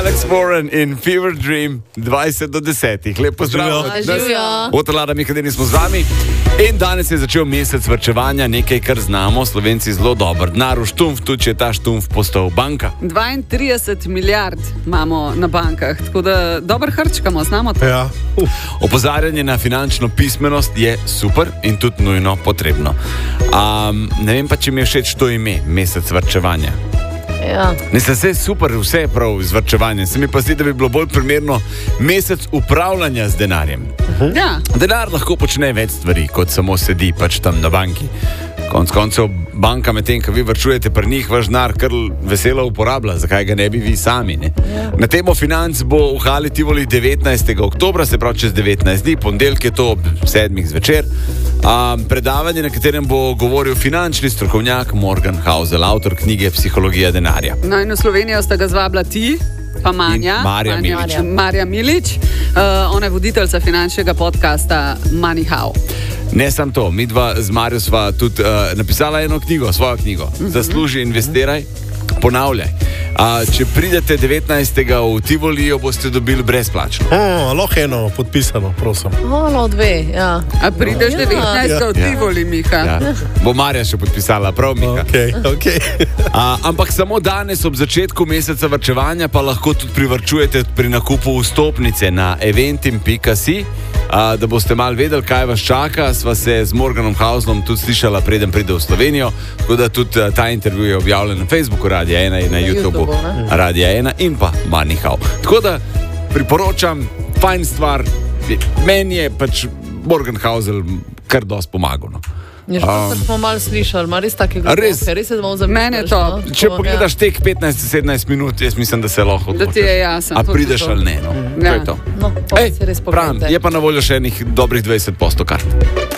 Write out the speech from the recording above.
Alex Warren in Fever Dream 20:10. Lep pozdrav. Otrlada Mihadini smo z vami. In danes je začel mesec varčevanja, nekaj, kar znamo Slovenci zelo dobro. Denar v štumf, tudi če je ta štumf postal banka. 32 milijard imamo na bankah, tako da dobro hrčkamo, znamo to. Ja. Opozarjanje na finančno pismenost je super in tudi nujno potrebno. Ne vem pa, če mi je všeč to ime, mesec varčevanja. Ja. Ne se vse super, vse je prav z varčevanjem. Se mi pa zdi, da bi bilo bolj primerno mesec upravljanja z denarjem. Ja. Denar lahko počne več stvari, kot samo sedi pač tam na banki. Konec koncev banka med tem, ko vi varčujete pri njih, vaš denar kar veselo uporablja, zakaj ga ne bi vi sami, ne? Ja. Na temo financ bo v Hali Tivoli 19. oktobra, se pravi čez 19 dni, ponedeljek je to ob 7. zvečer. Predavanje, na katerem bo govoril finančni strokovnjak Morgan Housel, avtor knjige Psihologija denarja. No in v Slovenijo sta ga zvabila ti, pa Marja Milič. Ona je voditeljca finančnega podcasta Money How. Ne samo to, mi dva z Marjo sva tudi napisala eno knjigo, svojo knjigo. Zasluži, investiraj, ponavljaj. Če pridete 19. v Tivoli, jo boste dobili brezplačno. Lahko eno podpisano, prosim. Dve, ja. A prideš 19. v Tivoli, Miha? Ja. Bo Marja še podpisala, prav, Miha? Okay. Ampak samo danes ob začetku meseca varčevanja pa lahko tudi privarčujete pri nakupu vstopnice na eventim.si. Da boste malo vedeli, kaj vas čaka, sva se z Morganom Houselom tudi slišala, preden pride v Slovenijo, tako da tudi ta intervju je objavljen na Facebooku Radia 1 in na YouTubeu Radia 1 in pa Money How. Tako da priporočam, fajn stvar, meni je pač Morgan Housel kar dosti pomagal. No. Smo malo slišali, ima res take globose, res je malo zamišljaš. Mene to. Če pogledaš tek 15-17 minut, jaz mislim, da se lahko odločiš. Da ti je jasno. A prideš ali ne, no. To je to. No, pa se res pogledaj. Je pa na voljo še enih dobrih 20% kart.